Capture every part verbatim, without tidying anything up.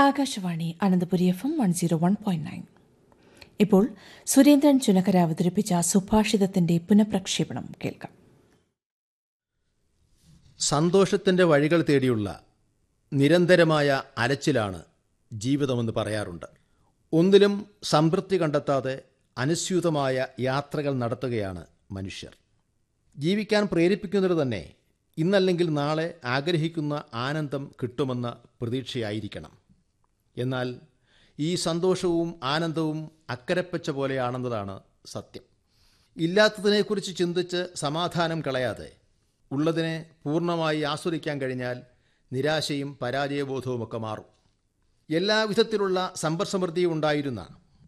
Akashvani Ananthapuri F M one zero one point nine. ഇപ്പോൾ സുരേന്ദ്രൻ ചുനക്കര അവതരിപ്പിച്ച സുഭാഷിതത്തിന്റെ പുനഃപ്രക്ഷേപണം കേൾക്കാം. സന്തോഷത്തിൻ്റെ വഴികൾ തേടിയുള്ള നിരന്തരമായ അലച്ചിലാണ് ജീവിതമെന്ന് പറയാറുണ്ട്. ഒന്നിലും സംതൃപ്തി കണ്ടെത്താതെ അനുസ്യൂതമായ യാത്രകൾ നടത്തുകയാണ് മനുഷ്യർ. ജീവിക്കാൻ പ്രേരിപ്പിക്കുന്നത് തന്നെ ഇന്നല്ലെങ്കിൽ നാളെ ആഗ്രഹിക്കുന്ന ആനന്ദം കിട്ടുമെന്ന പ്രതീക്ഷയായിരിക്കണം. എന്നാൽ ഈ സന്തോഷവും ആനന്ദവും അക്കരപ്പച്ച പോലെയാണെന്നതാണ് സത്യം. ഇല്ലാത്തതിനെക്കുറിച്ച് ചിന്തിച്ച് സമാധാനം കളയാതെ ഉള്ളതിനെ പൂർണ്ണമായി ആസ്വദിക്കാൻ കഴിഞ്ഞാൽ നിരാശയും പരാജയബോധവുമൊക്കെ മാറും. എല്ലാവിധത്തിലുള്ള സമ്പദ്സമൃദ്ധിയും ഉണ്ടായിരുന്ന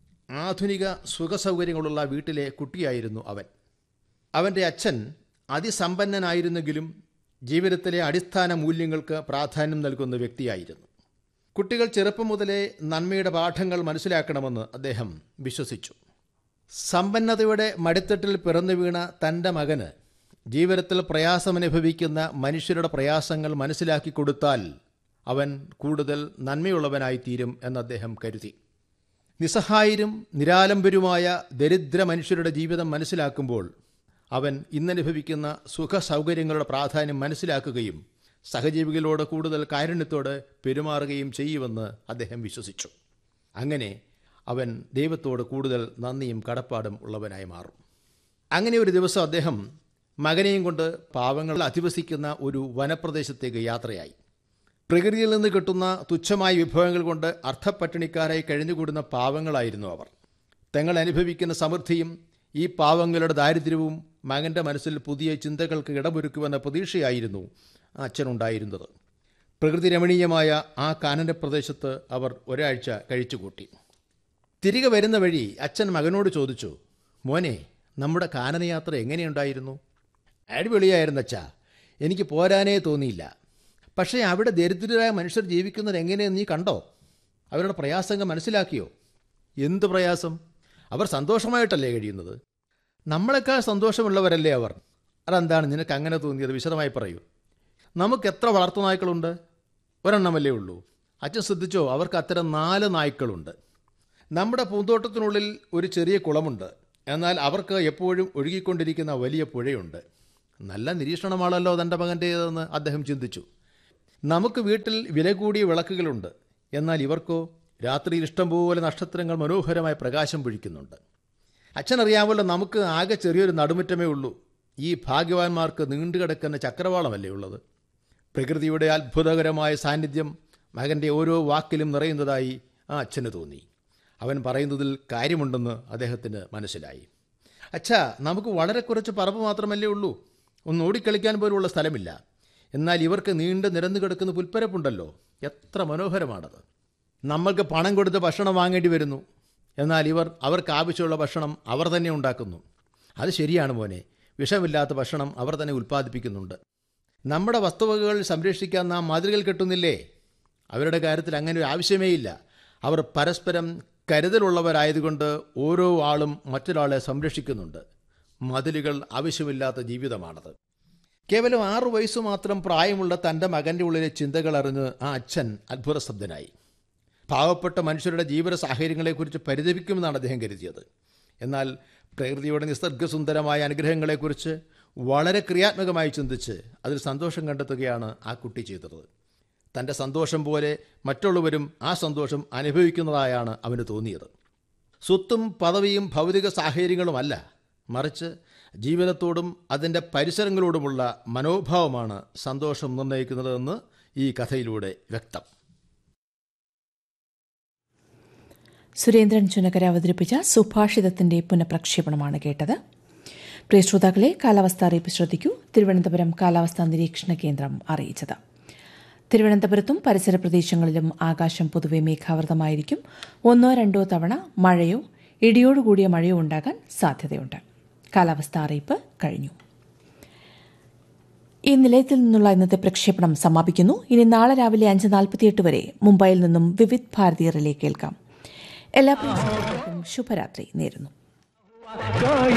ആധുനിക സുഖസൗകര്യങ്ങളുള്ള വീട്ടിലെ കുട്ടിയായിരുന്നു അവൻ. അവൻ്റെ അച്ഛൻ അതിസമ്പന്നനായിരുന്നെങ്കിലും ജീവിതത്തിലെ അടിസ്ഥാന മൂല്യങ്ങൾക്ക് പ്രാധാന്യം നൽകുന്ന വ്യക്തിയായിരുന്നു. കുട്ടികൾ ചെറുപ്പം മുതലേ നന്മയുടെ പാഠങ്ങൾ മനസ്സിലാക്കണമെന്ന് അദ്ദേഹം വിശ്വസിച്ചു. സമ്പന്നതയുടെ മടിത്തട്ടിൽ പിറന്നു വീണ തൻ്റെ മകന് ജീവിതത്തിൽ പ്രയാസമനുഭവിക്കുന്ന മനുഷ്യരുടെ പ്രയാസങ്ങൾ മനസ്സിലാക്കി കൊടുത്താൽ അവൻ കൂടുതൽ നന്മയുള്ളവനായിത്തീരും എന്ന് അദ്ദേഹം കരുതി. നിസ്സഹായരും നിരാലംബരുമായ ദരിദ്ര മനുഷ്യരുടെ ജീവിതം മനസ്സിലാക്കുമ്പോൾ അവൻ ഇന്നനുഭവിക്കുന്ന സുഖ സൗകര്യങ്ങളുടെ പ്രാധാന്യം മനസ്സിലാക്കുകയും സഹജീവികളോട് കൂടുതൽ കാരുണ്യത്തോടെ പെരുമാറുകയും ചെയ്യുമെന്ന് അദ്ദേഹം വിശ്വസിച്ചു. അങ്ങനെ അവൻ ദൈവത്തോട് കൂടുതൽ നന്ദിയും കടപ്പാടും ഉള്ളവനായി മാറും. അങ്ങനെ ഒരു ദിവസം അദ്ദേഹം മകനെയും കൊണ്ട് പാവങ്ങൾ അധിവസിക്കുന്ന ഒരു വനപ്രദേശത്തേക്ക് യാത്രയായി. പ്രകൃതിയിൽ നിന്ന് കിട്ടുന്ന തുച്ഛമായ വിഭവങ്ങൾ കൊണ്ട് അർത്ഥപ്പട്ടിണിക്കാരായി കഴിഞ്ഞുകൂടുന്ന പാവങ്ങളായിരുന്നു അവർ. തങ്ങൾ അനുഭവിക്കുന്ന സമൃദ്ധിയും ഈ പാവങ്ങളുടെ ദാരിദ്ര്യവും മകൻ്റെ മനസ്സിൽ പുതിയ ചിന്തകൾക്ക് ഇടമൊരുക്കുമെന്ന പ്രതീക്ഷയായിരുന്നു അച്ഛനുണ്ടായിരുന്നത്. പ്രകൃതി രമണീയമായ ആ കാനന പ്രദേശത്ത് അവർ ഒരാഴ്ച കഴിച്ചുകൂട്ടി. തിരികെ വരുന്ന വഴി അച്ഛൻ മകനോട് ചോദിച്ചു, മോനെ, നമ്മുടെ കാനനയാത്ര എങ്ങനെയുണ്ടായിരുന്നു? അടിപൊളിയായിരുന്നു അച്ഛാ, എനിക്ക് പോരാനേ തോന്നിയില്ല. പക്ഷേ അവിടെ ദരിദ്രരായ മനുഷ്യർ ജീവിക്കുന്നത് എങ്ങനെയെന്ന് നീ കണ്ടോ? അവരുടെ പ്രയാസങ്ങൾ മനസ്സിലാക്കിയോ? എന്ത് പ്രയാസം? അവർ സന്തോഷമായിട്ടല്ലേ കഴിയുന്നത്? നമ്മളെക്കാൾ സന്തോഷമുള്ളവരല്ലേ അവർ? അതെന്താണ് നിനക്ക് അങ്ങനെ തോന്നിയത്? വിശദമായി പറയൂ. നമുക്ക് എത്ര വളർത്തു നായ്ക്കളുണ്ട്? ഒരെണ്ണമല്ലേ ഉള്ളൂ. അച്ഛൻ ശ്രദ്ധിച്ചോ, അവർക്ക് അത്തരം നാല് നായ്ക്കളുണ്ട്. നമ്മുടെ പൂന്തോട്ടത്തിനുള്ളിൽ ഒരു ചെറിയ കുളമുണ്ട്, എന്നാൽ അവർക്ക് എപ്പോഴും ഒഴുകിക്കൊണ്ടിരിക്കുന്ന വലിയ പുഴയുണ്ട്. നല്ല നിരീക്ഷണമാണല്ലോ തൻ്റെ മകൻ്റേതെന്ന് അദ്ദേഹം ചിന്തിച്ചു. നമുക്ക് വീട്ടിൽ വില കൂടിയ വിളക്കുകളുണ്ട്, എന്നാൽ ഇവർക്കോ രാത്രിയിൽ ഇഷ്ടംപോലെ നക്ഷത്രങ്ങൾ മനോഹരമായി പ്രകാശം പൊഴിക്കുന്നുണ്ട്. അച്ഛനറിയാമല്ലോ, നമുക്ക് ആകെ ചെറിയൊരു നടുമുറ്റമേ ഉള്ളൂ. ഈ ഭാഗ്യവാന്മാർക്ക് നീണ്ടുകിടക്കുന്ന ചക്രവാളമല്ലേ ഉള്ളത്. പ്രകൃതിയുടെ അത്ഭുതകരമായ സാന്നിധ്യം മകൻ്റെ ഓരോ വാക്കിലും നിറയുന്നതായി ആ അച്ഛന് തോന്നി. അവൻ പറയുന്നതിൽ കാര്യമുണ്ടെന്ന് അദ്ദേഹത്തിന് മനസ്സിലായി. അച്ഛാ, നമുക്ക് വളരെ കുറച്ച് പറമ്പ് മാത്രമല്ലേ ഉള്ളൂ. ഒന്ന് ഓടിക്കളിക്കാൻ പോലുള്ള സ്ഥലമില്ല. എന്നാൽ ഇവർക്ക് നീണ്ട് നിരന്നു കിടക്കുന്ന പുൽപ്പരപ്പുണ്ടല്ലോ, എത്ര മനോഹരമാണത്. നമ്മൾക്ക് പണം കൊടുത്ത് ഭക്ഷണം വാങ്ങേണ്ടി വരുന്നു, എന്നാൽ ഇവർ അവർക്ക് ആവശ്യമുള്ള ഭക്ഷണം അവർ തന്നെ ഉണ്ടാക്കുന്നു. അത് ശരിയാണ് മോനെ, വിഷമില്ലാത്ത ഭക്ഷണം അവർ തന്നെ ഉൽപ്പാദിപ്പിക്കുന്നുണ്ട്. നമ്മുടെ വസ്തുവകകൾ സംരക്ഷിക്കാൻ നാം മതിലുകൾ കെട്ടുന്നില്ലേ? അവരുടെ കാര്യത്തിൽ അങ്ങനെ ഒരു ആവശ്യമേയില്ല. അവർ പരസ്പരം കരുതലുള്ളവരായതുകൊണ്ട് ഓരോ ആളും മറ്റൊരാളെ സംരക്ഷിക്കുന്നുണ്ട്. മതിലുകൾ ആവശ്യമില്ലാത്ത ജീവിതമാണത്. കേവലം ആറു വയസ്സു മാത്രം പ്രായമുള്ള തൻ്റെ മകൻ്റെ ഉള്ളിലെ ചിന്തകൾ അറിഞ്ഞ് ആ അച്ഛൻ അത്ഭുതസ്തബ്ധനായി. പാവപ്പെട്ട മനുഷ്യരുടെ ജീവിത സാഹചര്യങ്ങളെക്കുറിച്ച് പരിതപിക്കുമെന്നാണ് അദ്ദേഹം കരുതിയത്. എന്നാൽ പ്രകൃതിയുടെ നിസ്സർഗസുന്ദരമായ അനുഗ്രഹങ്ങളെക്കുറിച്ച് വളരെ ക്രിയാത്മകമായി ചിന്തിച്ച് അതിൽ സന്തോഷം കണ്ടെത്തുകയാണ് ആ കുട്ടി ചെയ്തത്. തൻ്റെ സന്തോഷം പോലെ മറ്റുള്ളവരും ആ സന്തോഷം അനുഭവിക്കുന്നതായാണ് അവന് തോന്നിയത്. സ്വത്തും പദവിയും ഭൗതിക സാഹചര്യങ്ങളുമല്ല, മറിച്ച് ജീവിതത്തോടും അതിൻ്റെ പരിസരങ്ങളോടുമുള്ള മനോഭാവമാണ് സന്തോഷം നിർണ്ണയിക്കുന്നതെന്ന് ഈ കഥയിലൂടെ വ്യക്തം. സുരേന്ദ്രൻ ചുനക്കര അവതരിപ്പിച്ച സുഭാഷിതത്തിന്റെ പുനഃപ്രക്ഷേപണമാണ് കേട്ടത്. പ്രിയ ശ്രോതാക്കളെ, കാലാവസ്ഥ അറിയിപ്പ് ശ്രദ്ധിക്കൂ. തിരുവനന്തപുരം കാലാവസ്ഥാ നിരീക്ഷണ കേന്ദ്രം അറിയിച്ചത്. തിരുവനന്തപുരത്തും പരിസര പ്രദേശങ്ങളിലും ആകാശം പൊതുവെ മേഘാവൃതമായിരിക്കും. ഒന്നോ രണ്ടോ തവണ മഴയോ ഇടിയോടുകൂടിയ മഴയോ ഉണ്ടാകാൻ സാധ്യതയുണ്ട്. കാലാവസ്ഥാ അറിയിപ്പ് കഴിഞ്ഞു. ഈ നിലയത്തിൽ നിന്നുള്ള ഇന്നത്തെ പ്രക്ഷേപണം സമാപിക്കുന്നു. ഇനി നാളെ രാവിലെ അഞ്ച് നാൽപ്പത്തിയെട്ട് വരെ മുംബൈയിൽ നിന്നും വിവിധ് ഭാരതി റിലേ കേൾക്കാം. എല്ലാ പ്രിയപ്പെട്ടവർക്കും ശുഭരാത്രി നേരുന്നു.